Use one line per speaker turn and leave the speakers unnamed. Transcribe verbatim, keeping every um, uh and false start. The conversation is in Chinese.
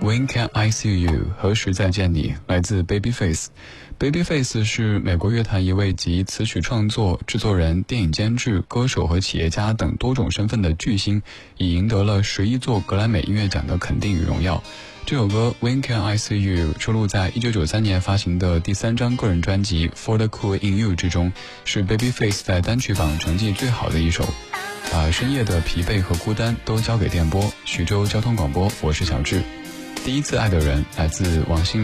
When Can I See You 何时再见你，来自 Babyface。Babyface 是美国乐坛一位集词曲创作、制作人、电影监制、歌手和企业家等多种身份的巨星，已赢得了十一座格莱美音乐奖的肯定与荣耀。这首歌 When Can I See You 收录在一九九三年发行的第三张个人专辑 For the Cool in You 之中，是 Babyface 在单曲榜成绩最好的一首。把深夜的疲惫和孤单都交给电波。徐州交通广播，我是小智。第一次爱的人来自王心凌。